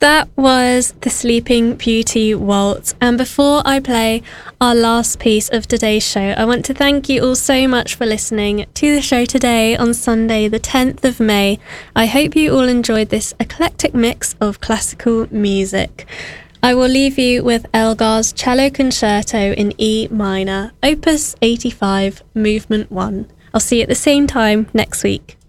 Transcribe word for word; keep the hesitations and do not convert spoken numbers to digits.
That was the Sleeping Beauty Waltz. And before I play our last piece of today's show, I want to thank you all so much for listening to the show today on Sunday, the tenth of May. I hope you all enjoyed this eclectic mix of classical music. I will leave you with Elgar's Cello Concerto in E minor, Opus eighty-five, Movement one. I'll see you at the same time next week.